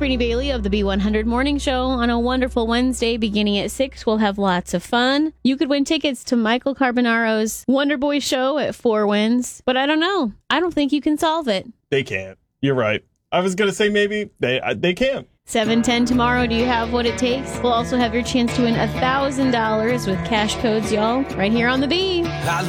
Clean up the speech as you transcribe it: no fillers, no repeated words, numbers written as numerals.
Brittany Bailey of the B100 Morning Show. On a wonderful Wednesday beginning at 6, we'll have lots of fun. You could win tickets to Michael Carbonaro's Wonder Boy show at 4 Winds, but I don't know. I don't think you can solve it. They can't. You're right. I was going to say maybe they can't. 7:10 tomorrow. Do you have what it takes? We'll also have your chance to win $1,000 with cash codes, y'all, right here on the Bee.